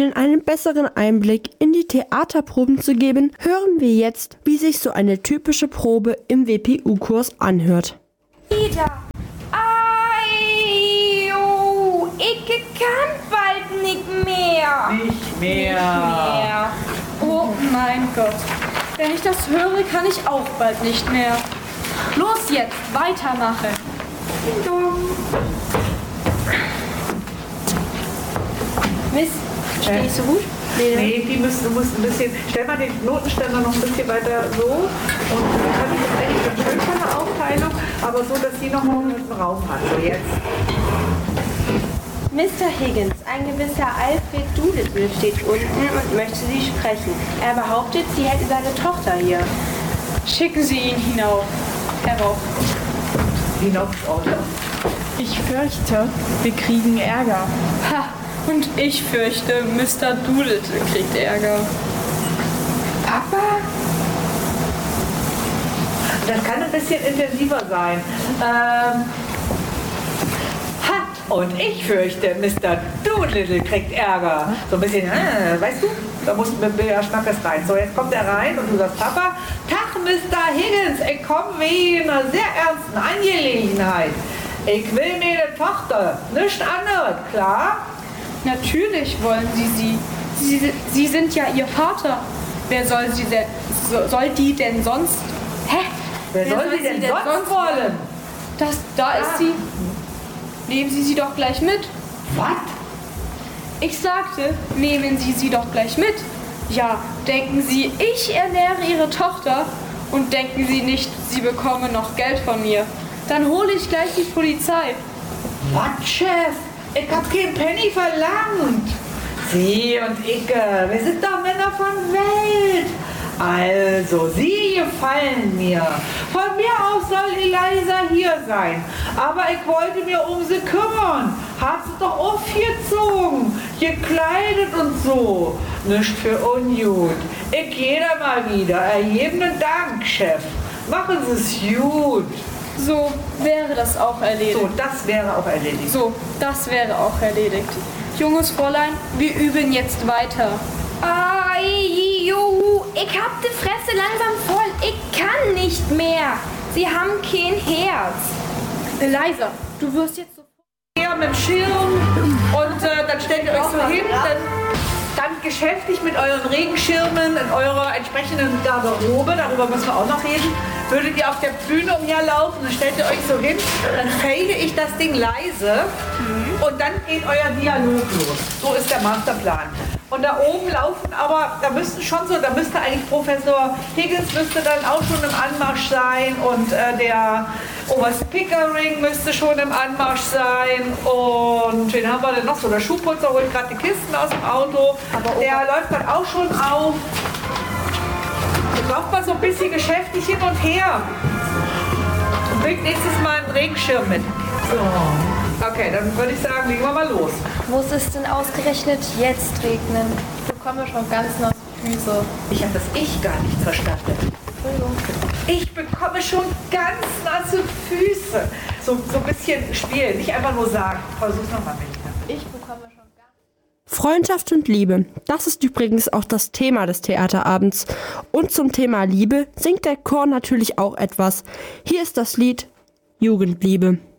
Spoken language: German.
Ihnen einen besseren Einblick in die Theaterproben zu geben, hören wir jetzt, wie sich so eine typische Probe im WPU-Kurs anhört. Ida, ich kann bald nicht mehr. Nicht mehr. Oh mein Gott. Wenn ich das höre, kann ich auch bald nicht mehr. Los jetzt, weitermachen. Miss, stehst du gut? Nee, du musst ein bisschen, stell mal den Notenständer noch ein bisschen weiter so. Und dann kann ich das eigentlich ganz schön von der Aufteilung, aber so, dass sie noch einen Raum hat. So jetzt. Mr. Higgins, ein gewisser Alfred Doolittle steht unten und möchte Sie sprechen. Er behauptet, Sie hätte seine Tochter hier. Schicken Sie ihn hinauf. Herauf. Hinauf, oder? Ich fürchte, wir kriegen Ärger. Ha, und ich fürchte, Mr. Doolittle kriegt Ärger. Papa? Das kann ein bisschen intensiver sein. Und ich fürchte, Mr. Doolittle kriegt Ärger. So ein bisschen, weißt du? Da muss Bilder Schmackes rein. So, jetzt kommt er rein und du sagst, Papa, Tag, Mr. Higgins, ich komme wegen einer sehr ernsten Angelegenheit. Ich will mir eine Tochter, nichts anderes, klar? Natürlich wollen Sie sie. Sie sind ja Ihr Vater. Wer soll sie denn, soll die denn sonst? Hä? Wer soll sie denn sonst wollen? Da ist sie. Nehmen Sie sie doch gleich mit. Was? Ich sagte, nehmen Sie sie doch gleich mit. Ja, denken Sie, ich ernähre Ihre Tochter und denken Sie nicht, Sie bekommen noch Geld von mir. Dann hole ich gleich die Polizei. Was, Chef? Ich hab keinen Penny verlangt. Sie und ich, wir sind doch Männer von Welt. Also, Sie gefallen mir. Von mir aus soll Eliza hier sein. Aber ich wollte mir um sie kümmern. Hat sie doch aufgezogen, gekleidet und so. Nicht für ungut. Ich gehe da mal wieder. Erhebenden Dank, Chef. Machen Sie es gut. So wäre das auch erledigt. So, das wäre auch erledigt. So, das wäre auch erledigt. Junges Fräulein, wir üben jetzt weiter. Ich hab die Fresse langsam voll. Ich kann nicht mehr. Sie haben kein Herz. Eliza, du wirst jetzt so... Hier mit dem Schirm und dann stellt ihr euch so hin, dann geschäftig mit euren Regenschirmen in eurer entsprechenden Garderobe, darüber müssen wir auch noch reden, würdet ihr auf der Bühne umherlaufen, dann stellt ihr euch so hin, dann fade ich das Ding leise und dann geht euer Dialog los. So ist der Masterplan. Und da oben laufen aber, da müsste eigentlich Professor Higgins müsste dann auch schon im Anmarsch sein und der Oberst Pickering müsste schon im Anmarsch sein und wen haben wir denn noch so? Der Schuhputzer holt gerade die Kisten aus dem Auto, der läuft dann auch schon auf. Jetzt läuft man so ein bisschen geschäftig hin und her und bringt nächstes Mal einen Regenschirm mit. So. Okay, dann würde ich sagen, legen wir mal los. Muss es denn ausgerechnet jetzt regnen? Ich bekomme schon ganz nasse Füße. Ich habe das Ich gar nicht verstanden. Entschuldigung. Ich bekomme schon ganz nasse Füße. So ein bisschen spielen, nicht einfach nur sagen. Versuch's nochmal mit. Ich bekomme schon ganz... Freundschaft und Liebe, das ist übrigens auch das Thema des Theaterabends. Und zum Thema Liebe singt der Chor natürlich auch etwas. Hier ist das Lied Jugendliebe.